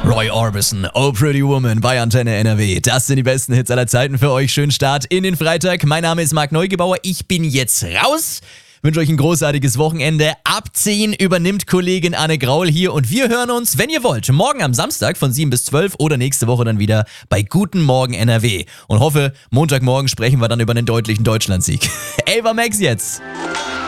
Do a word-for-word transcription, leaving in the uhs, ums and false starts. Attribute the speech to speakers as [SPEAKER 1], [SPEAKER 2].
[SPEAKER 1] Roy Orbison, Oh Pretty Woman bei Antenne N R W. Das sind die besten Hits aller Zeiten für euch. Schönen Start in den Freitag. Mein Name ist Marc Neugebauer. Ich bin jetzt raus. Wünsche euch ein großartiges Wochenende. Ab zehn übernimmt Kollegin Anne Graul hier und wir hören uns, wenn ihr wollt, morgen am Samstag von sieben bis zwölf oder nächste Woche dann wieder bei Guten Morgen N R W. Und hoffe, Montagmorgen sprechen wir dann über einen deutlichen Deutschlandsieg. Ava Max jetzt.